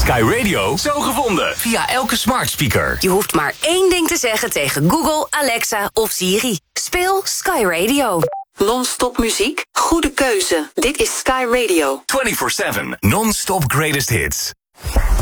Sky Radio zo gevonden. Via elke smart speaker. Je hoeft maar één ding te zeggen tegen Google, Alexa of Siri. Speel Sky Radio. Non-stop muziek? Goede keuze. Dit is Sky Radio. 24/7 non-stop greatest hits.